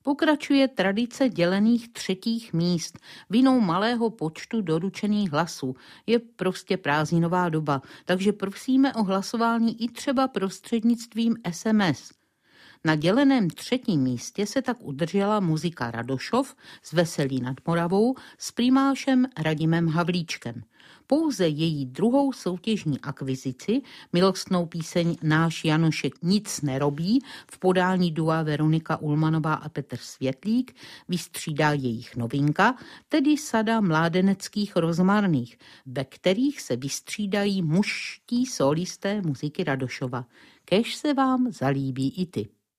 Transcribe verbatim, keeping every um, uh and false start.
Pokračuje tradice dělených třetích míst vinou malého počtu doručených hlasů. Je prostě prázdninová doba, takže prosíme o hlasování i třeba prostřednictvím es em es. Na děleném třetím místě se tak udržela muzika Radošov z Veselí nad Moravou s primášem Radimem Havlíčkem. Pouze její druhou soutěžní akvizici, milostnou píseň Náš Janošek nic nerobí, v podání dua Veronika Ulmanová a Petr Světlík, vystřídá jejich novinka, tedy sada mládeneckých rozmarných, ve kterých se vystřídají mužští solisté muziky Radošova. Kéž se vám zalíbí i ty.